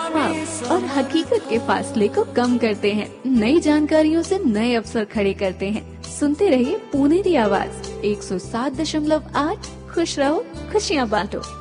ख्वाब और हकीकत के फासले को कम करते हैं, नई जानकारियों से नए अवसर खड़े करते हैं। सुनते रहिए पुनेरी आवाज 107.8। खुश रहो, खुशियाँ बांटो।